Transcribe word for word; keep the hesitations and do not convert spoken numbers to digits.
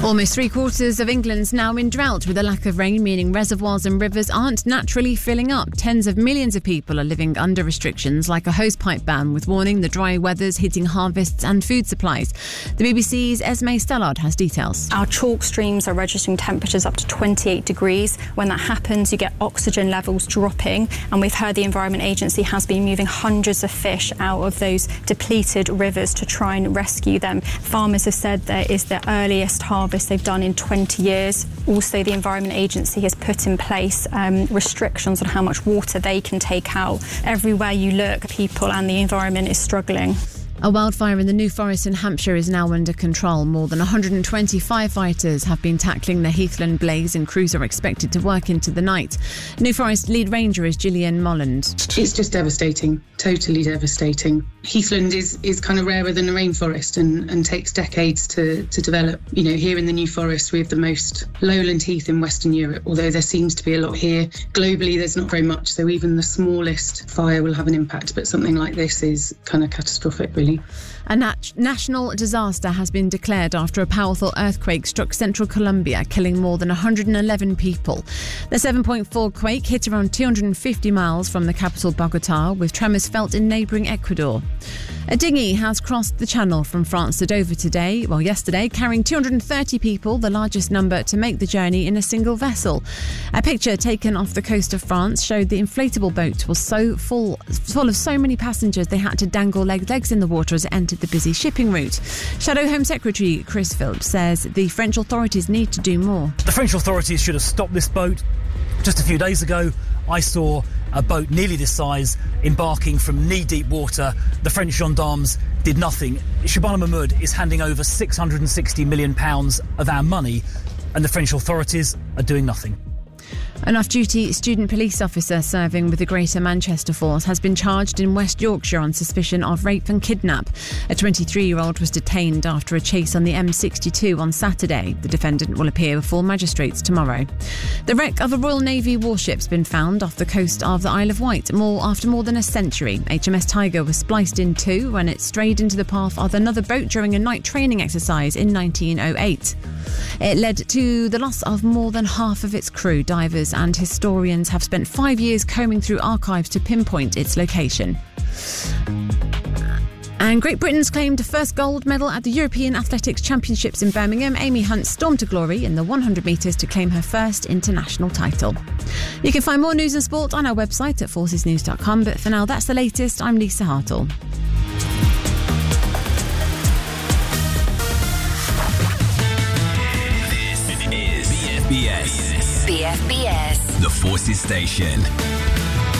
Almost three quarters of England's now in drought, with a lack of rain meaning reservoirs and rivers aren't naturally filling up. Tens of millions of people are living under restrictions like a hosepipe ban, with warning the dry weather's hitting harvests and food supplies. The B B C's Esme Stallard has details. Our chalk streams are registering temperatures up to twenty-eight degrees. When that happens, you get oxygen levels dropping, and we've heard the Environment Agency has been moving hundreds of fish out of those depleted rivers to try and rescue them. Farmers have said there is the earliest harvest they've done in twenty years. Also, the Environment Agency has put in place um, restrictions on how much water they can take out. Everywhere you look, people and the environment is struggling. A wildfire in the New Forest in Hampshire is now under control. More than one hundred twenty firefighters have been tackling the Heathland blaze, and crews are expected to work into the night. New Forest lead ranger is Gillian Molland. It's just devastating, totally devastating. Heathland is, is kind of rarer than the rainforest and, and takes decades to, to develop. You know, here in the New Forest, we have the most lowland heath in Western Europe, although there seems to be a lot here. Globally, there's not very much, so even the smallest fire will have an impact, but something like this is kind of catastrophic, really. A nat- national disaster has been declared after a powerful earthquake struck central Colombia, killing more than one hundred eleven people. The seven point four quake hit around two hundred fifty miles from the capital Bogota, with tremors felt in neighbouring Ecuador. A dinghy has crossed the channel from France to Dover today, well yesterday, carrying two hundred thirty people, the largest number to make the journey in a single vessel. A picture taken off the coast of France showed the inflatable boat was so full, full of so many passengers they had to dangle leg legs in the water as it entered the busy shipping route. Shadow Home Secretary Chris Philps says the French authorities need to do more. The French authorities should have stopped this boat. Just a few days ago, I saw a boat nearly this size embarking from knee-deep water. The French gendarmes did nothing. Shabana Mahmoud is handing over six hundred sixty million pounds of our money, and the French authorities are doing nothing. An off-duty student police officer serving with the Greater Manchester Force has been charged in West Yorkshire on suspicion of rape and kidnap. A twenty-three-year-old was detained after a chase on the M sixty-two on Saturday. The defendant will appear before magistrates tomorrow. The wreck of a Royal Navy warship's been found off the coast of the Isle of Wight more after more than a century. H M S Tiger was spliced in two when it strayed into the path of another boat during a night training exercise in nineteen oh eight. It led to the loss of more than half of its crew. Divers and historians have spent five years combing through archives to pinpoint its location. And Great Britain's claimed first gold medal at the European Athletics Championships in Birmingham. Amy Hunt stormed to glory in the one hundred metres to claim her first international title. You can find more news and sport on our website at forces news dot com. But for now, that's the latest. I'm Lisa Hartle. B F B S. B F B S. The Forces Station.